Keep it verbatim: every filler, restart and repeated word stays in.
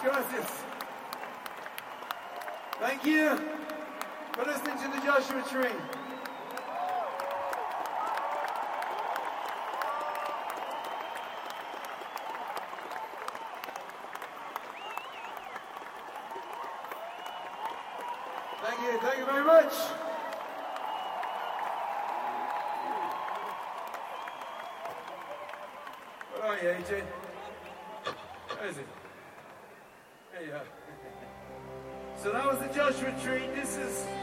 gracias. Thank you for listening to the Joshua Tree. Thank you, thank you very much. Where are you, A J? Where is it? There you are. So that was the Joshua Tree. This is